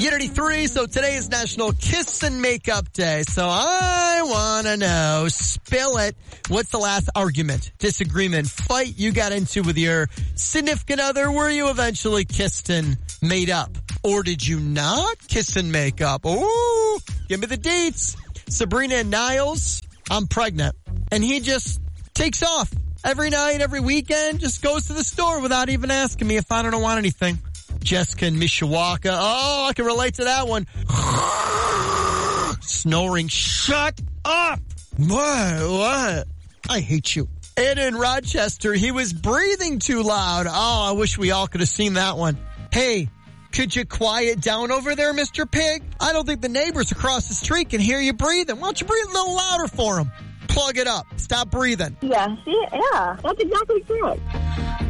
Unity 3, so today is National Kiss and Makeup Day. So I want to know, spill it. What's the last argument, disagreement, fight you got into with your significant other where you eventually kissed and made up? Or did you not kiss and make up? Ooh, give me the deets. Sabrina and Niles, I'm pregnant. And he just takes off every night, every weekend, just goes to the store without even asking me if I don't want anything. Jessica and Mishawaka. Oh, I can relate to that one. Snoring. Shut up. What? I hate you. And in Rochester, he was breathing too loud. Oh, I wish we all could have seen that one. Hey, could you quiet down over there, Mr. Pig? I don't think the neighbors across the street can hear you breathing. Why don't you breathe a little louder for them? Plug it up. Stop breathing. Yeah, that's exactly correct.